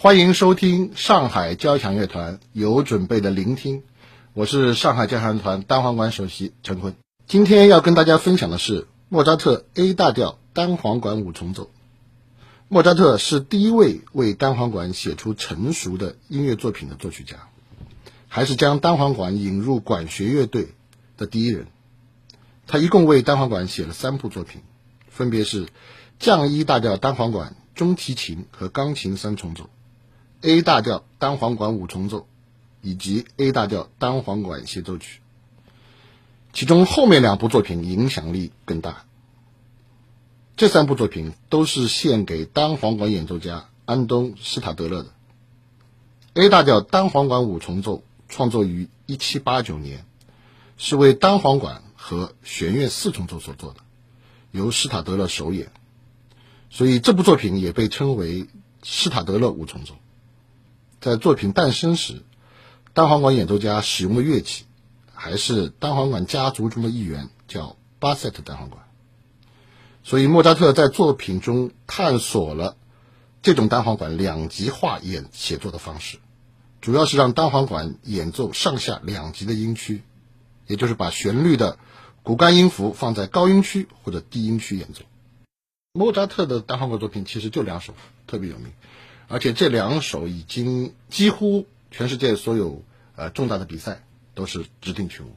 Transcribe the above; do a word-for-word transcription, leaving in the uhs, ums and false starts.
欢迎收听上海交响乐团有准备的聆听，我是上海交响乐团单簧管首席陈坤。今天要跟大家分享的是莫扎特 A 大调单簧管五重奏。莫扎特是第一位为单簧管写出成熟的音乐作品的作曲家，还是将单簧管引入管弦乐队的第一人。他一共为单簧管写了三部作品，分别是降一大调单簧管、中提琴和钢琴三重奏、A 大调单簧管五重奏以及 A 大调单簧管协奏曲。其中后面两部作品影响力更大。这三部作品都是献给单簧管演奏家安东·施塔德勒的。A 大调单簧管五重奏创作于一七八九年，是为单簧管和弦乐四重奏所做的，由施塔德勒首演，所以这部作品也被称为施塔德勒五重奏。在作品诞生时，单簧管演奏家使用的乐器还是单簧管家族中的一员，叫巴塞特单簧管。所以莫扎特在作品中探索了这种单簧管两极化演写作的方式，主要是让单簧管演奏上下两极的音区，也就是把旋律的骨干音符放在高音区或者低音区演奏。莫扎特的单簧管作品其实就两首特别有名，而且这两首已经几乎全世界所有呃重大的比赛都是指定曲目。